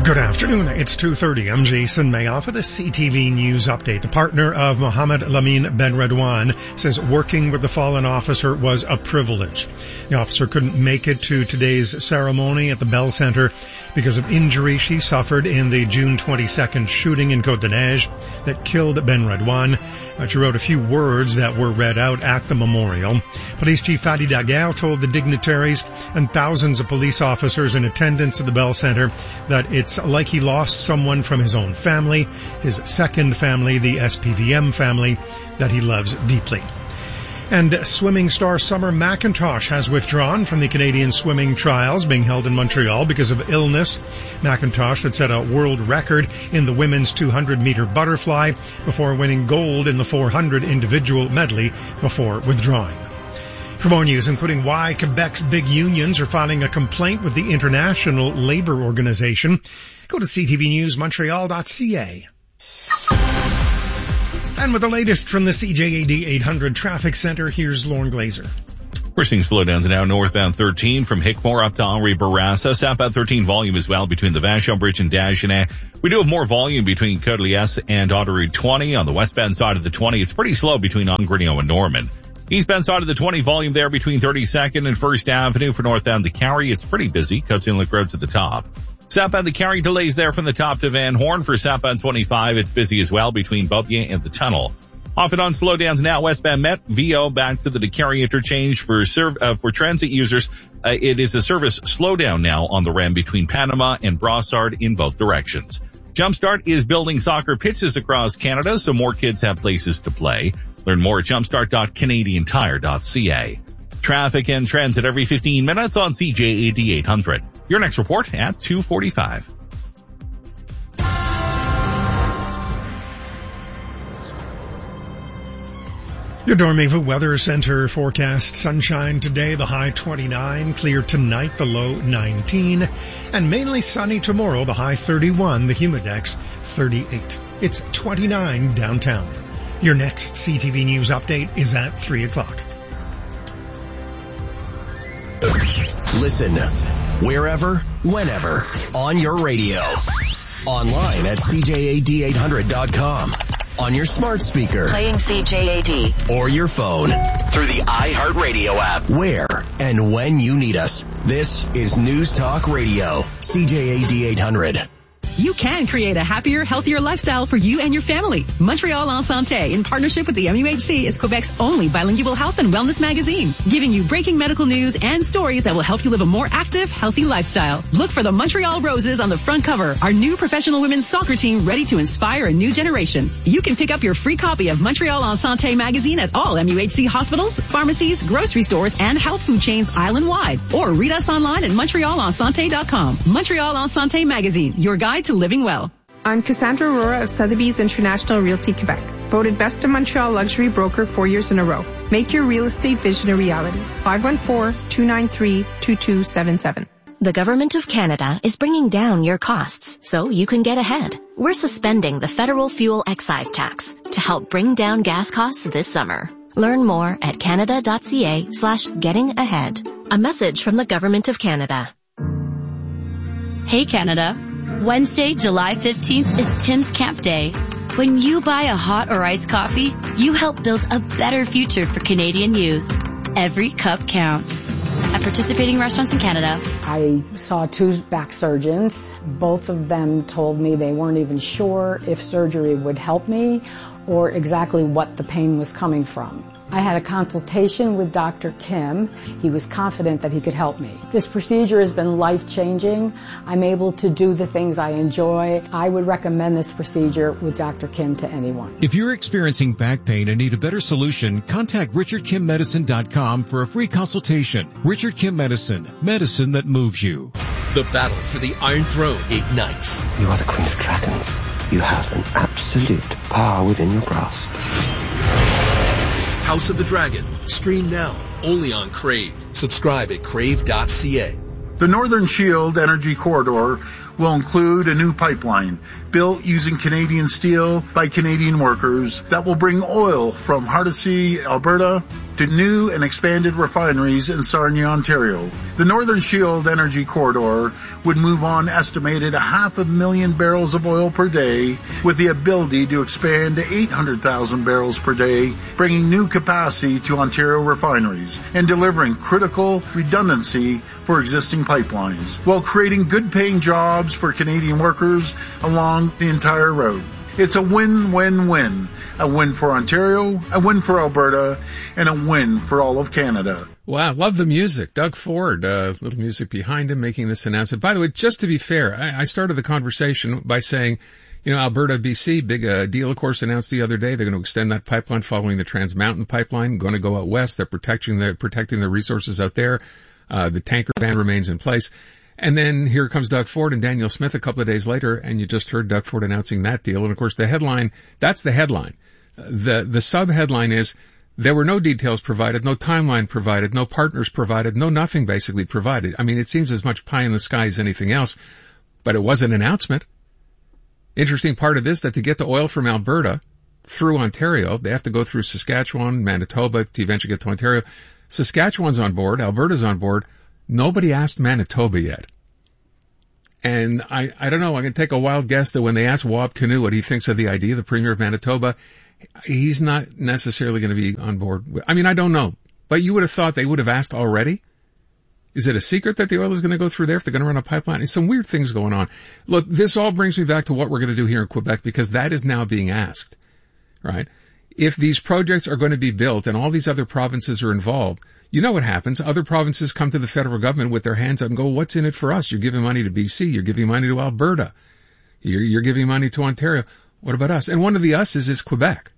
Good afternoon. It's 2:30. I'm Jason Mayoff with the CTV News Update. The partner of Mohammed Lamin Benredwan says working with the fallen officer was a privilege. The officer couldn't make it to today's ceremony at the Bell Center because of injury she suffered in the June 22nd shooting in Côte-des-Neiges that killed Benredwan. She wrote a few words that were read out at the memorial. Police Chief Fadi Daguerre told the dignitaries and thousands of police officers in attendance at the Bell Center that it's like he lost someone from his own family, his second family, the SPVM family, that he loves deeply. And swimming star Summer McIntosh has withdrawn from the Canadian swimming trials being held in Montreal because of illness. McIntosh had set a world record in the women's 200-meter butterfly before winning gold in the 400 individual medley before withdrawing. For more news, including why Quebec's big unions are filing a complaint with the International Labour Organization, go to ctvnewsmontreal.ca. And with the latest from the CJAD 800 Traffic Center, here's Lauren Glazer. We're seeing slowdowns now northbound 13 from Hickmore up to Henri Bourassa. Southbound 13 volume as well between the Vachon Bridge and Dagenais. We do have more volume between Côte-Liesse and Autoroute 20. On the westbound side of the 20, it's pretty slow between Angrignon and Norman. Eastbound side of the 20 volume there between 32nd and 1st Avenue. For northbound to Carrie, it's pretty busy. Coats Inlet Road to the top. Southbound to Carrie, delays there from the top to Van Horn. For southbound 25, it's busy as well between Beaubien and the tunnel. Off and on slowdowns now westbound Met, VO back to the DeCarry interchange for transit users. It is a service slowdown now on the REM between Panama and Brossard in both directions. Jumpstart is building soccer pitches across Canada so more kids have places to play. Learn more at jumpstart.canadiantire.ca. Traffic and transit every 15 minutes on CJAD 800. Your next report at 2:45. Your Dormeva Weather Center forecast: sunshine today, the high 29, clear tonight, the low 19, and mainly sunny tomorrow, the high 31, the humidex 38. It's 29 downtown. Your next CTV News update is at 3 o'clock. Listen wherever, whenever, on your radio. Online at CJAD800.com. On your smart speaker. Playing CJAD. Or your phone. Through the iHeartRadio app. Where and when you need us. This is News Talk Radio. CJAD 800. You can create a happier, healthier lifestyle for you and your family. Montreal en Santé, in partnership with the MUHC, is Quebec's only bilingual health and wellness magazine, giving you breaking medical news and stories that will help you live a more active, healthy lifestyle. Look for the Montreal Roses on the front cover, our new professional women's soccer team ready to inspire a new generation. You can pick up your free copy of Montreal en Santé magazine at all MUHC hospitals, pharmacies, grocery stores, and health food chains island-wide. Or read us online at MontrealEnSanté.com. Montreal en Santé magazine, your guide to living well. I'm Cassandra Aurora of Sotheby's International Realty Quebec, voted Best of Montreal Luxury Broker 4 years in a row. Make your real estate vision a reality. 514-293-2277. The Government of Canada is bringing down your costs so you can get ahead. We're suspending the federal fuel excise tax to help bring down gas costs this summer. Learn more at canada.ca/gettingahead. A message from the Government of Canada. Hey Canada. Wednesday, July 15th is Tim's Camp Day. When you buy a hot or iced coffee, you help build a better future for Canadian youth. Every cup counts. At participating restaurants in Canada. I saw 2 back surgeons. Both of them told me they weren't even sure if surgery would help me or exactly what the pain was coming from. I had a consultation with Dr. Kim. He was confident that he could help me. This procedure has been life-changing. I'm able to do the things I enjoy. I would recommend this procedure with Dr. Kim to anyone. If you're experiencing back pain and need a better solution, contact RichardKimMedicine.com for a free consultation. Richard Kim Medicine, medicine that moves you. The battle for the Iron Throne ignites. You are the Queen of Dragons. You have an absolute power within your grasp. House of the Dragon. Stream now, only on Crave. Subscribe at crave.ca. The Northern Shield Energy Corridor will include a new pipeline built using Canadian steel by Canadian workers that will bring oil from Hardisty, Alberta to new and expanded refineries in Sarnia, Ontario. The Northern Shield Energy Corridor would move on estimated 500,000 barrels of oil per day with the ability to expand to 800,000 barrels per day, bringing new capacity to Ontario refineries and delivering critical redundancy for existing pipelines, while creating good-paying jobs for Canadian workers along the entire road. It's a win-win-win. A win for Ontario, a win for Alberta, and a win for all of Canada. Wow, love the music. Doug Ford, little music behind him making this announcement. By the way, just to be fair, I started the conversation by saying, Alberta, BC, big deal, of course, announced the other day. They're going to extend that pipeline following the Trans Mountain pipeline, going to go out west. They're protecting the resources out there. The tanker ban remains in place. And then here comes Doug Ford and Danielle Smith a couple of days later, and you just heard Doug Ford announcing that deal. And of course, the headline, that's the headline. The sub-headline is, there were no details provided, no timeline provided, no partners provided, no nothing basically provided. I mean, it seems as much pie in the sky as anything else, but it was an announcement. Interesting part of this, that to get the oil from Alberta through Ontario, they have to go through Saskatchewan, Manitoba to eventually get to Ontario. Saskatchewan's on board, Alberta's on board. Nobody asked Manitoba yet. And I don't know, I can take a wild guess that when they asked Wab Kinew what he thinks of the idea, the Premier of Manitoba, he's not necessarily going to be on board. I mean, I don't know. But you would have thought they would have asked already. Is it a secret that the oil is going to go through there if they're going to run a pipeline? There's some weird things going on. Look, this all brings me back to what we're going to do here in Quebec, because that is now being asked, right? If these projects are going to be built and all these other provinces are involved, you know what happens. Other provinces come to the federal government with their hands up and go, what's in it for us? You're giving money to BC. You're giving money to Alberta. You're giving money to Ontario. What about us? And one of the us's is Quebec.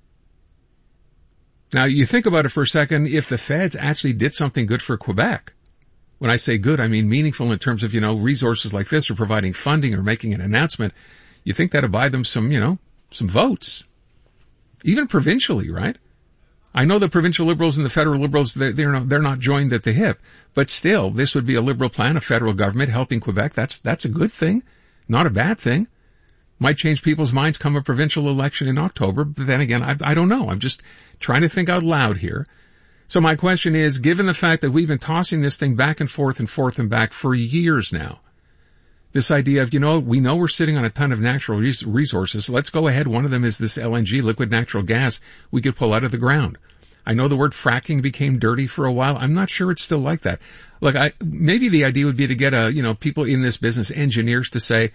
Now, you think about it for a second. If the feds actually did something good for Quebec, when I say good, I mean meaningful in terms of, resources like this, or providing funding or making an announcement, you think that'd buy them some votes. Even provincially, right? I know the provincial Liberals and the federal Liberals, they're not joined at the hip, but still, this would be a Liberal plan, a federal government helping Quebec. That's a good thing, not a bad thing. Might change people's minds come a provincial election in October, but then again, I don't know. I'm just trying to think out loud here. So my question is, given the fact that we've been tossing this thing back and forth and back for years now, this idea of, we know we're sitting on a ton of natural resources. Let's go ahead. One of them is this LNG, liquid natural gas, we could pull out of the ground. I know the word fracking became dirty for a while. I'm not sure it's still like that. Look, maybe the idea would be to get people in this business, engineers, to say,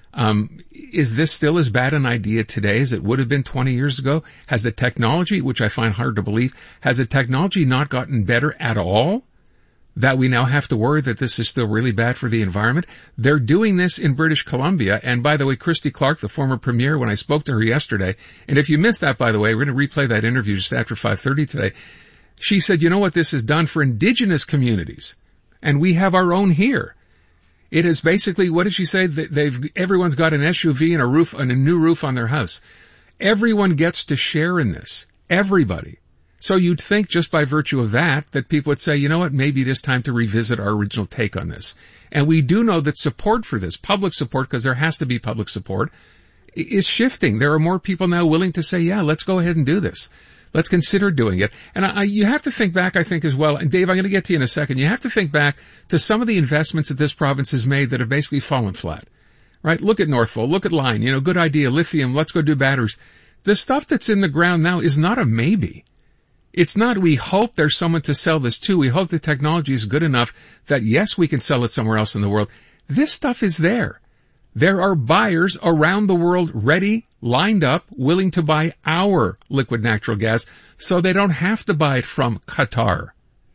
is this still as bad an idea today as it would have been 20 years ago? Has the technology, which I find hard to believe, has the technology not gotten better at all? That we now have to worry that this is still really bad for the environment? They're doing this in British Columbia. And by the way, Christy Clark, the former premier, when I spoke to her yesterday, and if you missed that, by the way, we're going to replay that interview just after 5:30 today. She said, you know what this has done for indigenous communities? And we have our own here. It is basically, what did she say? Everyone's got an SUV and a roof, and a new roof on their house. Everyone gets to share in this. Everybody. So you'd think just by virtue of that people would say, you know what, maybe it is time to revisit our original take on this. And we do know that support for this, public support, because there has to be public support, is shifting. There are more people now willing to say, yeah, let's go ahead and do this. Let's consider doing it. And you have to think back, I think, as well, and Dave, I'm going to get to you in a second, you have to think back to some of the investments that this province has made that have basically fallen flat. Right? Look at Northvolt, look at Line, good idea, lithium, let's go do batteries. The stuff that's in the ground now is not a maybe. It's not, we hope there's someone to sell this to. We hope the technology is good enough that, yes, we can sell it somewhere else in the world. This stuff is there. There are buyers around the world ready, lined up, willing to buy our liquid natural gas so they don't have to buy it from Qatar.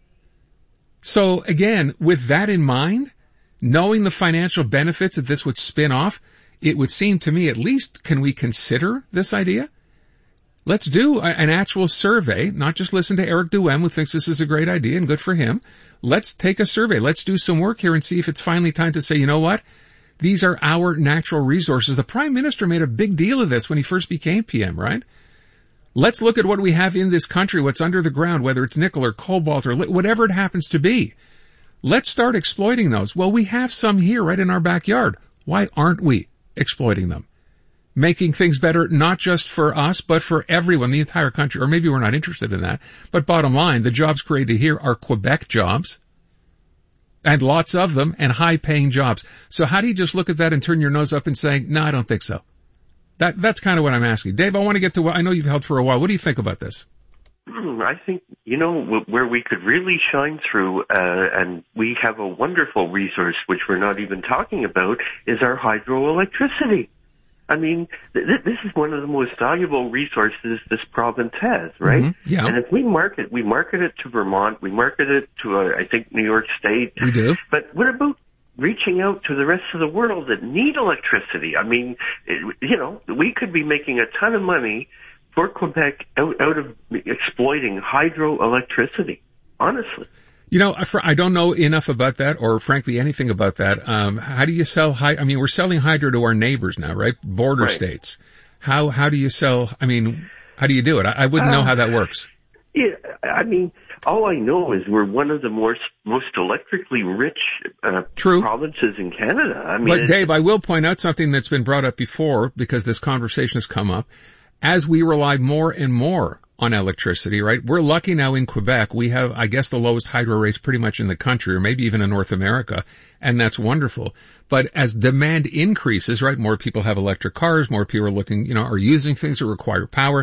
So again, with that in mind, knowing the financial benefits that this would spin off, it would seem to me, at least, can we consider this idea? Let's do an actual survey, not just listen to Eric Duhem, who thinks this is a great idea and good for him. Let's take a survey. Let's do some work here and see if it's finally time to say, you know what? These are our natural resources. The Prime Minister made a big deal of this when he first became PM, right? Let's look at what we have in this country, what's under the ground, whether it's nickel or cobalt or whatever it happens to be. Let's start exploiting those. Well, we have some here right in our backyard. Why aren't we exploiting them? Making things better, not just for us, but for everyone, the entire country. Or maybe we're not interested in that. But bottom line, the jobs created here are Quebec jobs, and lots of them, and high-paying jobs. So how do you just look at that and turn your nose up and say, no, I don't think so? That's kind of what I'm asking. Dave, I want to get to what I know you've held for a while. What do you think about this? I think, where we could really shine through, and we have a wonderful resource, which we're not even talking about, is our hydroelectricity. I mean, this is one of the most valuable resources this province has, right? Mm-hmm. Yeah. And if we market it to Vermont, we market it to, I think, New York State. We do. But what about reaching out to the rest of the world that need electricity? I mean, we could be making a ton of money for Quebec out of exploiting hydroelectricity, honestly. I don't know enough about that, or frankly anything about that. How do you sell we're selling hydro to our neighbors now, right? Border states. How do you sell, how do you do it? I wouldn't know how that works. Yeah, all I know is we're one of the most electrically rich provinces in Canada. But Dave, I will point out something that's been brought up before, because this conversation has come up. As we rely more and more on electricity, right? We're lucky now in Quebec. We have, I guess, the lowest hydro rates pretty much in the country, or maybe even in North America, and that's wonderful. But as demand increases, right, more people have electric cars, more people are looking, are using things that require power.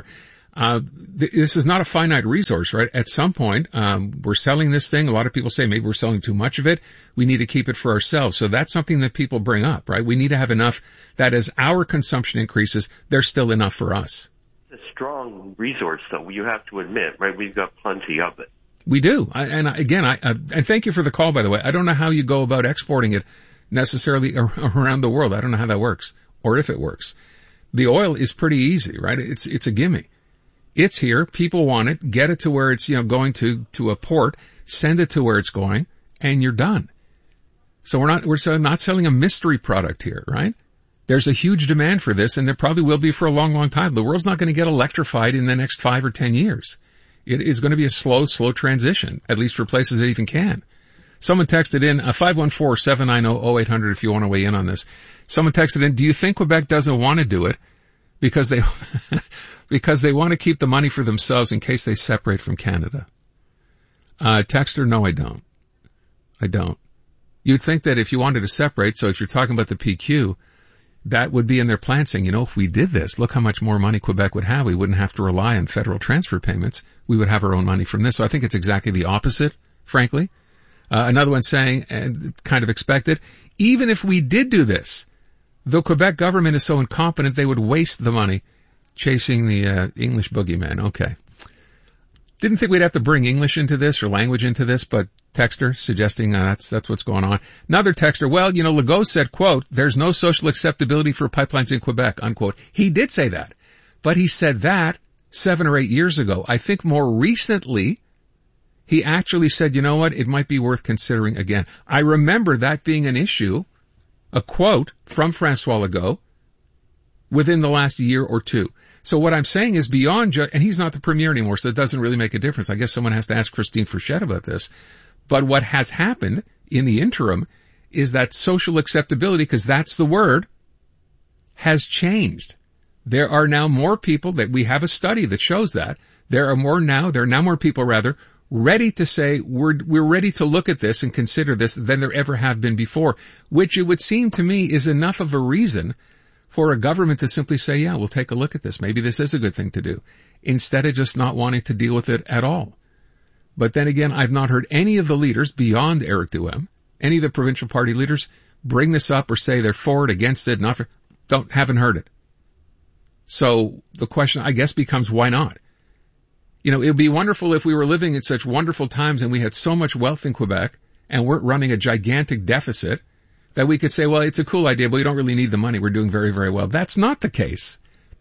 This is not a finite resource, right? At some point, we're selling this thing. A lot of people say maybe we're selling too much of it. We need to keep it for ourselves. So that's something that people bring up, right? We need to have enough that as our consumption increases, there's still enough for us. It's a strong resource, though, you have to admit, right? We've got plenty of it. We do. And thank you for the call, by the way. I don't know how you go about exporting it necessarily around the world. I don't know how that works, or if it works. The oil is pretty easy, right? It's a gimme. It's here. People want it. Get it to where it's, going to a port. Send it to where it's going, and you're done. So we're not selling a mystery product here, right? There's a huge demand for this, and there probably will be for a long, long time. The world's not going to get electrified in the next 5 or 10 years. It is going to be a slow transition, at least for places that even can. Someone texted in, 514-790-0800 if you want to weigh in on this. Someone texted in, do you think Quebec doesn't want to do it because they want to keep the money for themselves in case they separate from Canada? Texter, no, I don't. You'd think that if you wanted to separate, so if you're talking about the PQ, that would be in their plan saying, if we did this, look how much more money Quebec would have. We wouldn't have to rely on federal transfer payments. We would have our own money from this. So I think it's exactly the opposite, frankly. Another one saying, and kind of expected, even if we did do this, the Quebec government is so incompetent they would waste the money chasing the English boogeyman. Okay. Didn't think we'd have to bring English into this or language into this, but texter suggesting that's what's going on. Another texter, Legault said, quote, there's no social acceptability for pipelines in Quebec, unquote. He did say that, but he said that 7 or 8 years ago. I think more recently, he actually said, it might be worth considering again. I remember that being an issue, a quote from François Legault within the last year or two. So what I'm saying is beyond and he's not the premier anymore, so it doesn't really make a difference. I guess someone has to ask Christine Frechette about this. But what has happened in the interim is that social acceptability, because that's the word, has changed. There are now more people that we have a study that shows that. There are now more people ready to say we're ready to look at this and consider this than there ever have been before, which it would seem to me is enough of a reason for a government to simply say, yeah, we'll take a look at this. Maybe this is a good thing to do, instead of just not wanting to deal with it at all. But then again, I've not heard any of the leaders beyond Eric Duhem, any of the provincial party leaders, bring this up or say they're for it, against it, not for, haven't heard it. So the question, I guess, becomes why not? It would be wonderful if we were living in such wonderful times and we had so much wealth in Quebec and weren't running a gigantic deficit that we could say, well, it's a cool idea, but we don't really need the money. We're doing very, very well. That's not the case.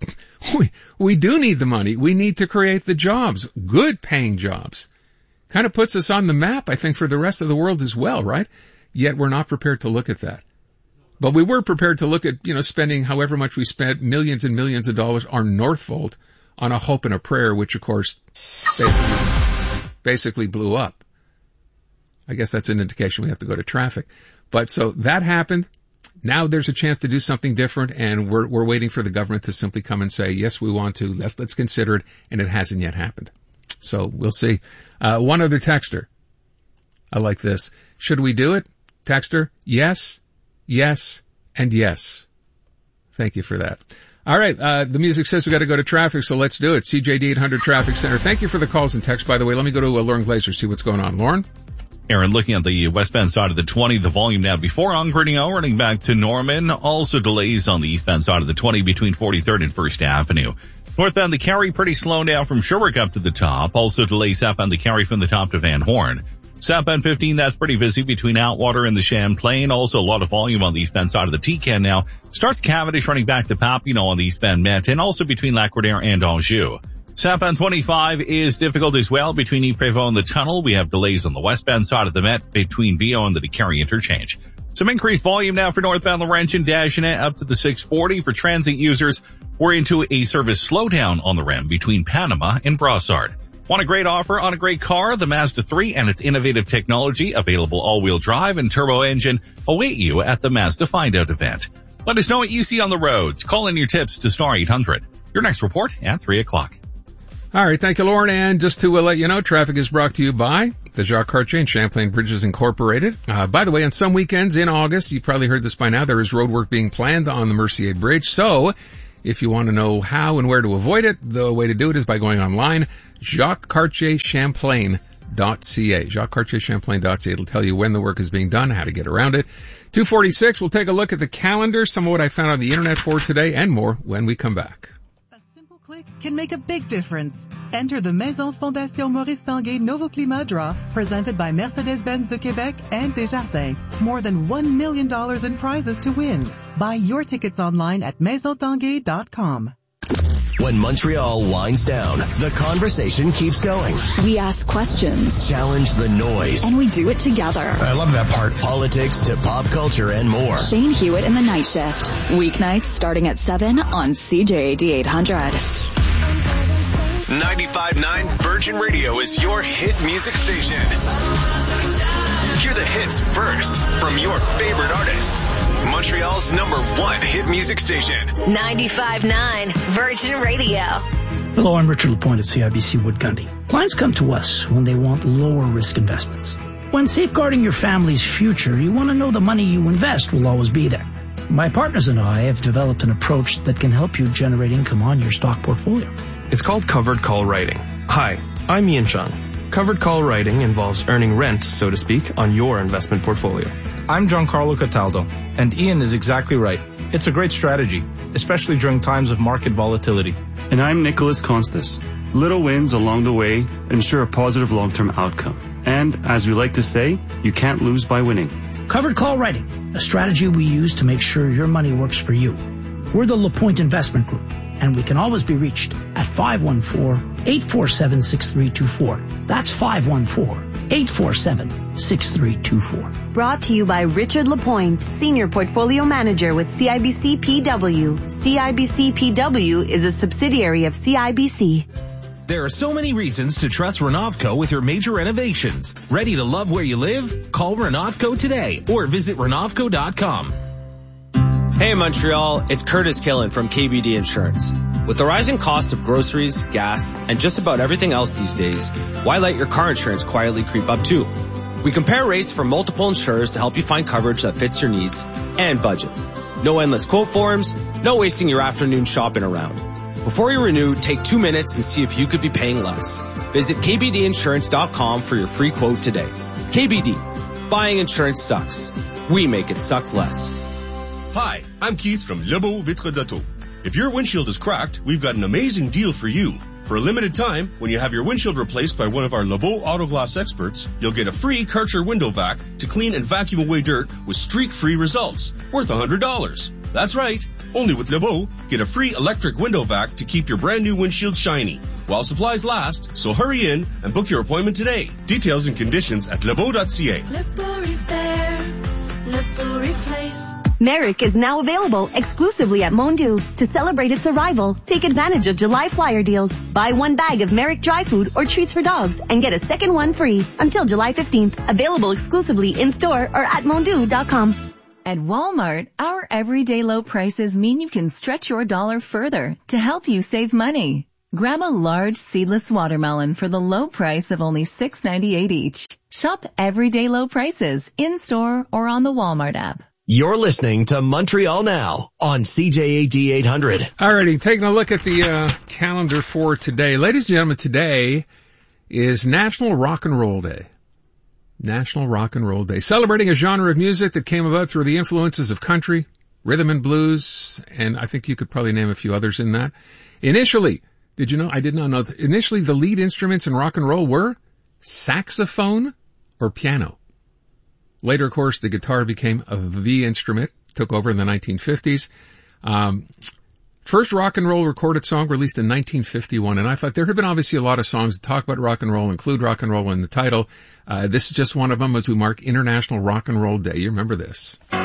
We do need the money. We need to create the jobs, good paying jobs. Kind of puts us on the map, I think, for the rest of the world as well, right? Yet we're not prepared to look at that. But we were prepared to look at, spending however much we spent, millions and millions of dollars on Northvolt on a hope and a prayer, which of course basically blew up. I guess that's an indication we have to go to traffic. But so that happened. Now there's a chance to do something different, and we're waiting for the government to simply come and say, yes, we want to. Let's consider it, and it hasn't yet happened. So we'll see. One other texter. I like this. Should we do it? Texter, yes, yes, and yes. Thank you for that. All right, the music says we got to go to traffic, so let's do it. CJD 800 Traffic Center. Thank you for the calls and texts, by the way. Let me go to Lauren Glazer, see what's going on. Lauren? Aaron, looking at the westbound side of the 20, the volume now before on Grideo, running back to Norman. Also delays on the eastbound side of the 20 between 43rd and 1st Avenue. Northbound the Cary, pretty slow down from Sherwood up to the top. Also delays southbound the Cary from the top to Van Horn. Southbound 15, that's pretty busy between Outwater and the Champlain. Also a lot of volume on the eastbound side of the T-Can now. Starts Cavendish running back to Papineau on the eastbound Met, and also between Lac-Rodier and Anjou. Southbound 25 is difficult as well between Ypres and the tunnel. We have delays on the westbound side of the Met between Viau and the Décarie interchange. Some increased volume now for northbound Laurentian Dagenet up to the 640. For transit users, we're into a service slowdown on the REM between Panama and Brossard. Want a great offer on a great car? The Mazda 3 and its innovative technology, available all-wheel drive and turbo engine, await you at the Mazda Find Out event. Let us know what you see on the roads. Call in your tips to Star 800. Your next report at 3 o'clock. All right, thank you, Lauren. And just to let you know, traffic is brought to you by the Jacques Cartier and Champlain Bridges Incorporated. By the way, on some weekends in August, you probably heard this by now, there is road work being planned on the Mercier Bridge. So if you want to know how and where to avoid it, the way to do it is by going online, JacquesCartierChamplain.ca. JacquesCartierChamplain.ca. It'll tell you when the work is being done, how to get around it. 2:46, we'll take a look at the calendar, some of what I found on the internet for today, and more when we come back. Click can make a big difference. Enter the Maison Fondation Maurice Tanguay Nouveau Climat Draw, presented by Mercedes-Benz de Québec and Desjardins. More than $1 million in prizes to win. Buy your tickets online at maisontanguay.com. When Montreal winds down, the conversation keeps going. We ask questions. Challenge the noise. And we do it together. I love that part. Politics to pop culture and more. Shane Hewitt in the Night Shift. Weeknights starting at 7 on CJAD 800. 95.9 Virgin Radio is your hit music station. Hear the hits first from your favorite artists. Montreal's #1 hit music station. 95.9 Virgin Radio. Hello, I'm Richard Lapointe at CIBC Wood Gundy. Clients come to us when they want lower risk investments. When safeguarding your family's future, you want to know the money you invest will always be there. My partners and I have developed an approach that can help you generate income on your stock portfolio. It's called covered call writing. Hi, I'm Ian Chung. Covered call writing involves earning rent, so to speak, on your investment portfolio. I'm Giancarlo Cataldo, and Ian is exactly right. It's a great strategy, especially during times of market volatility. And I'm Nicholas Constas. Little wins along the way ensure a positive long-term outcome. And, as we like to say, you can't lose by winning. Covered call writing, a strategy we use to make sure your money works for you. We're the LaPointe Investment Group, and we can always be reached at 514-847-6324. That's 514-847-6324. Brought to you by Richard Lapointe, Senior Portfolio Manager with CIBC PW. CIBC PW is a subsidiary of CIBC. There are so many reasons to trust Renovco with your major renovations. Ready to love where you live? Call Renovco today or visit Renovco.com. Hey Montreal, it's Curtis Killen from KBD Insurance. With the rising cost of groceries, gas, and just about everything else these days, why let your car insurance quietly creep up too? We compare rates from multiple insurers to help you find coverage that fits your needs and budget. No endless quote forms, no wasting your afternoon shopping around. Before you renew, take 2 minutes and see if you could be paying less. Visit kbdinsurance.com for your free quote today. KBD. Buying insurance sucks. We make it suck less. Hi, I'm Keith from Lebeau Vitre d'Auto. If your windshield is cracked, we've got an amazing deal for you. For a limited time, when you have your windshield replaced by one of our Lebeau Auto Glass experts, you'll get a free Karcher window vac to clean and vacuum away dirt with streak-free results, worth $100. That's right. Only with Lebeau, get a free electric window vac to keep your brand new windshield shiny while supplies last, so hurry in and book your appointment today. Details and conditions at lebeau.ca. Let's go repair. Let's go replace. Merrick is now available exclusively at Mondu. To celebrate its arrival, take advantage of July flyer deals. Buy one bag of Merrick dry food or treats for dogs and get a second one free until July 15th. Available exclusively in-store or at mondu.com. At Walmart, our everyday low prices mean you can stretch your dollar further to help you save money. Grab a large seedless watermelon for the low price of only $6.98 each. Shop everyday low prices in-store or on the Walmart app. You're listening to Montreal Now on CJAD 800. Alrighty, taking a look at the calendar for today. Ladies and gentlemen, today is National Rock and Roll Day. National Rock and Roll Day. Celebrating a genre of music that came about through the influences of country, rhythm and blues, and I think you could probably name a few others in that. Initially, did you know? I did not know. Initially, the lead instruments in rock and roll were saxophone or piano. Later, of course, the guitar became the instrument, took over in the 1950s. First rock and roll recorded song released in 1951, and I thought there had been obviously a lot of songs that talk about rock and roll, include rock and roll in the title. This is just one of them as we mark International Rock and Roll Day. You remember this.